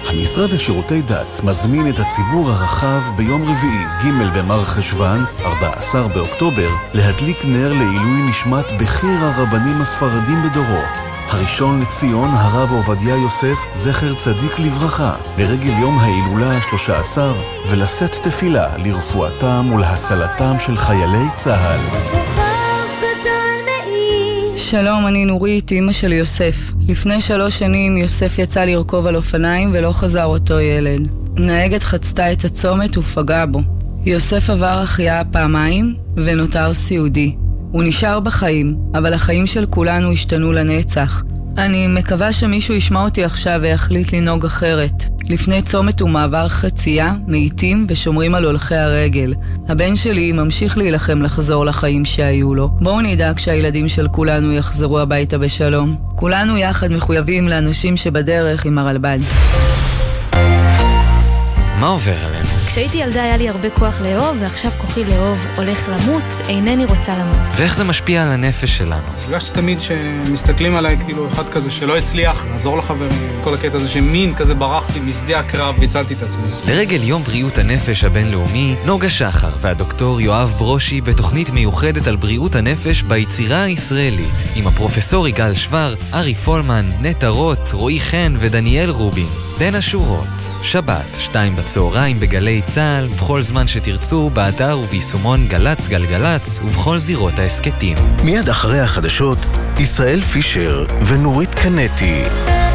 המשרד לשירותי דת מזמין את הציבור הרחב ביום רביעי ג' במר חשוון, 14 באוקטובר, להדליק נר לעילוי נשמת בכיר הרבנים הספרדים בדורו, הראשון לציון הרב עובדיה יוסף זכר צדיק לברכה, לרגל יום ההילולה ה-13, ולשאת תפילה לרפואתם ולהצלתם של חיילי צה"ל. שלום, אני נורית, אמא של יוסף. לפני 3 שנים יוסף יצא לרכוב על אופניים ולא חזר אותו ילד. נהגת חצתה את הצומת ופגעה בו. יוסף עבר החייאה פעמיים ונותר סיעודי. הוא נשאר בחיים, אבל החיים של כולנו השתנו לנצח. אני מקווה שמישהו ישמע אותי עכשיו ויחליט לנהוג אחרת. לפני צומת ומעבר חצייה, מאיטים ושומרים על הולכי הרגל. הבן שלי ממשיך להילחם לחזור לחיים שהיו לו. בואו נדאג שהילדים של כולנו יחזרו הביתה בשלום. כולנו יחד מחויבים לאנשים שבדרך עם הרלב"ד. מה עובר עלינו? כשהייתי ילדה היה לי הרבה כוח לאהוב, ועכשיו כוחי לאהוב הולך למות, אינני רוצה למות. ואיך זה משפיע על הנפש שלנו? הרגשתי תמיד שמסתכלים עליי כאילו אחד כזה שלא הצליח לעזור לחברים. כל הקטע הזה שמין כזה ברחתי משדה הקרב והצלתי את עצמי. לרגל יום בריאות הנפש הבינלאומי, נוגה שחר והדוקטור יואב ברושי בתוכנית מיוחדת על בריאות הנפש ביצירה הישראלית, עם הפרופסור יגאל שוורץ, ארי פולמן, נטע רוט, רועי חן ודניאל רובין. בין השורות, שבת, 2 בצהריים בגלי צהל, ובכל זמן שתרצו, באתר וביישומון גלץ גלגלץ, ובכל זירות העסקתים. מיד אחרי החדשות, ישראל פישר ונורית קנטי.